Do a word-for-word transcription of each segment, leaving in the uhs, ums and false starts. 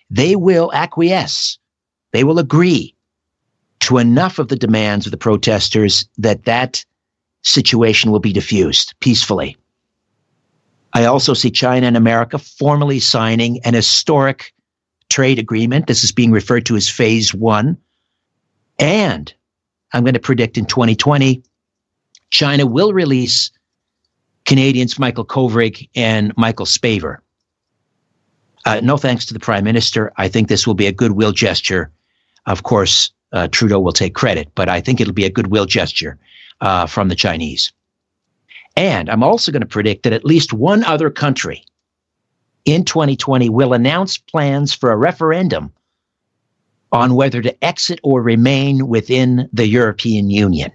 they will acquiesce. They will agree to enough of the demands of the protesters that that situation will be diffused peacefully. I also see China and America formally signing an historic trade agreement. This is being referred to as phase one. And I'm going to predict in twenty twenty, China will release Canadians Michael Kovrig and Michael Spavor. Uh, no thanks to the Prime Minister. I think this will be a goodwill gesture. Of course, uh, Trudeau will take credit, but I think it'll be a goodwill gesture uh, from the Chinese. And I'm also going to predict that at least one other country in twenty twenty will announce plans for a referendum on whether to exit or remain within the European Union.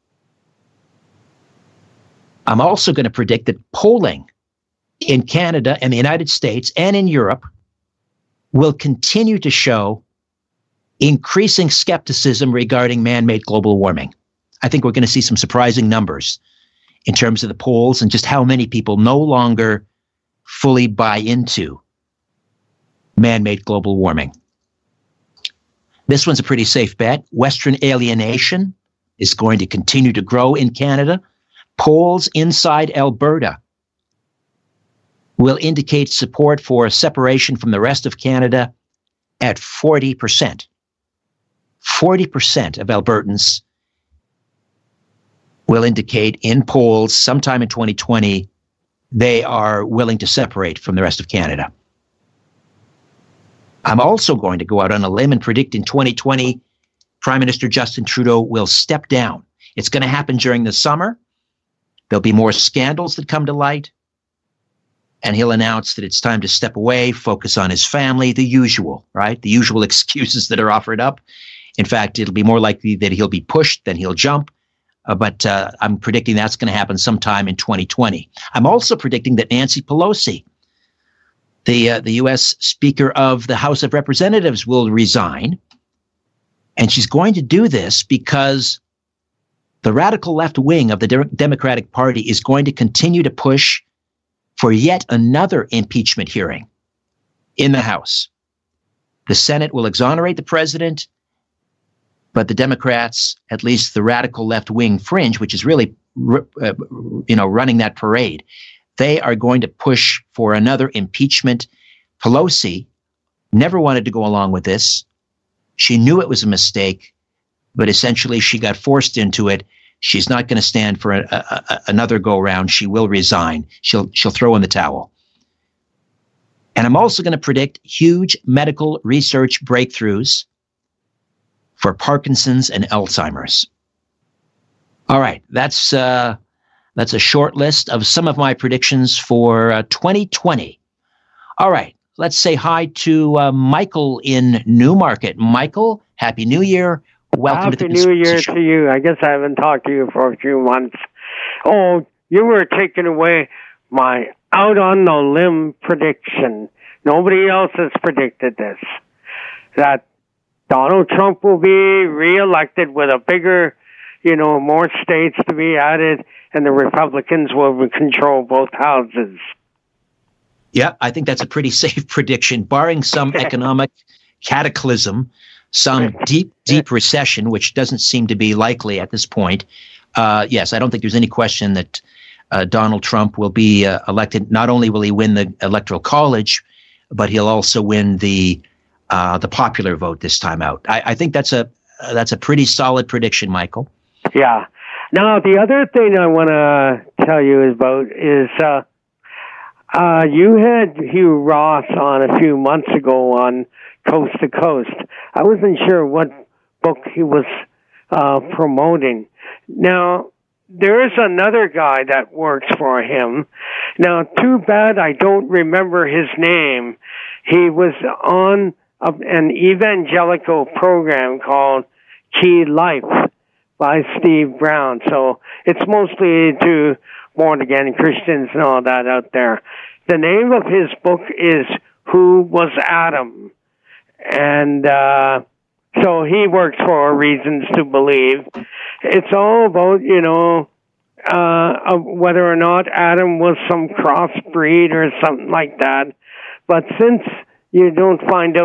I'm also going to predict that polling in Canada and the United States and in Europe will continue to show increasing skepticism regarding man-made global warming. I think we're going to see some surprising numbers in terms of the polls and just how many people no longer fully buy into man-made global warming. This one's a pretty safe bet. Western alienation is going to continue to grow in Canada. Polls inside Alberta will indicate support for separation from the rest of Canada at forty percent. forty percent of Albertans will indicate in polls sometime in twenty twenty they are willing to separate from the rest of Canada. I'm also going to go out on a limb and predict in twenty twenty, Prime Minister Justin Trudeau will step down. It's going to happen during the summer. There'll be more scandals that come to light. And he'll announce that it's time to step away, focus on his family, the usual, right? The usual excuses that are offered up. In fact, it'll be more likely that he'll be pushed than he'll jump. Uh, but uh, I'm predicting that's going to happen sometime in twenty twenty. I'm also predicting that Nancy Pelosi, the uh, the U S Speaker of the House of Representatives, will resign. And she's going to do this because the radical left wing of the De- Democratic Party is going to continue to push for yet another impeachment hearing in the House. The Senate will exonerate the president, but the Democrats, at least the radical left wing fringe, which is really, uh, you know, running that parade, they are going to push for another impeachment. Pelosi never wanted to go along with this. She knew it was a mistake, but essentially she got forced into it. She's not going to stand for a, a, a, another go round. She will resign. She'll she'll throw in the towel. And I'm also going to predict huge medical research breakthroughs for Parkinson's and Alzheimer's. All right, that's uh, that's a short list of some of my predictions for uh, twenty twenty. All right, let's say hi to uh, Michael in Newmarket. Michael, Happy New Year. Welcome Happy to the New Year show. to you. I guess I haven't talked to you for a few months. Oh, you were taking away my out on the limb prediction. Nobody else has predicted this. That Donald Trump will be reelected with a bigger, you know, more states to be added, and the Republicans will control both houses. Yeah, I think that's a pretty safe prediction, barring some economic cataclysm, some deep, deep recession, which doesn't seem to be likely at this point. Uh, yes, I don't think there's any question that uh, Donald Trump will be uh, elected. Not only will he win the Electoral College, but he'll also win the uh, the popular vote this time out. I, I think that's a uh, that's a pretty solid prediction, Michael. Yeah. Now, the other thing I want to tell you about is uh, uh, you had Hugh Ross on a few months ago on Coast to Coast. I wasn't sure what book he was uh, promoting. Now, there is another guy that works for him. Now, too bad I don't remember his name. He was on a, an evangelical program called Key Life by Steve Brown. So it's mostly to born-again Christians and all that out there. The name of his book is Who Was Adam? And uh, so he works for Reasons to Believe. It's all about, you know, uh, whether or not Adam was some crossbreed or something like that. But since you don't find out